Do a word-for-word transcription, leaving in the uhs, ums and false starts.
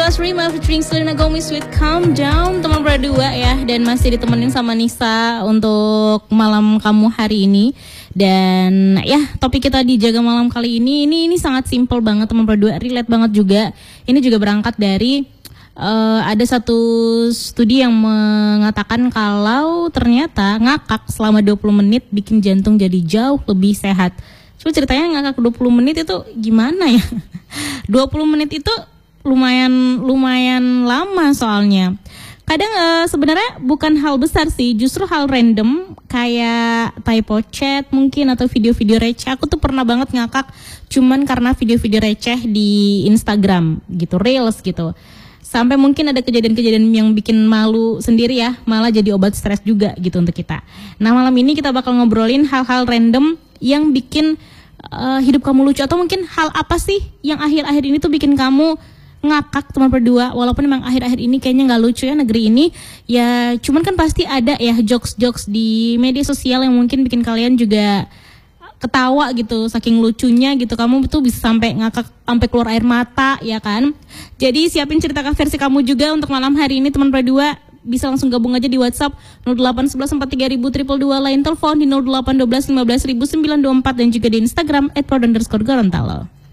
was Rima featuring Selena Gomez with Calm Down, teman berdua ya. Dan masih ditemenin sama Nisa untuk malam kamu hari ini. Dan ya, topik kita di Jaga Malam kali ini, ini ini sangat simple banget teman berdua, relate banget juga. Ini juga berangkat dari uh, ada satu studi yang mengatakan kalau ternyata ngakak selama dua puluh menit bikin jantung jadi jauh lebih sehat. Coba ceritanya ngakak dua puluh menit itu gimana ya? dua puluh menit itu lumayan lumayan lama soalnya. Kadang uh, sebenarnya bukan hal besar sih, justru hal random kayak typo chat mungkin atau video-video receh. Aku tuh pernah banget ngakak cuman karena video-video receh di Instagram gitu, reels gitu. Sampai mungkin ada kejadian-kejadian yang bikin malu sendiri ya, malah jadi obat stres juga gitu untuk kita. Nah, malam ini kita bakal ngobrolin hal-hal random yang bikin uh, hidup kamu lucu, atau mungkin hal apa sih yang akhir-akhir ini tuh bikin kamu ngakak teman berdua, walaupun memang akhir-akhir ini kayaknya nggak lucu ya negeri ini ya, cuman kan pasti ada ya jokes-jokes di media sosial yang mungkin bikin kalian juga ketawa gitu, saking lucunya gitu, kamu tuh bisa sampai ngakak sampai keluar air mata ya kan. Jadi siapin ceritakan versi kamu juga untuk malam hari ini teman berdua. Bisa langsung gabung aja di WhatsApp nol delapan satu satu empat tiga nol nol nol dua dua, lain telepon di nol delapan satu dua lima belas sembilan dua empat, dan juga di Instagram et prod underscore gorontalo.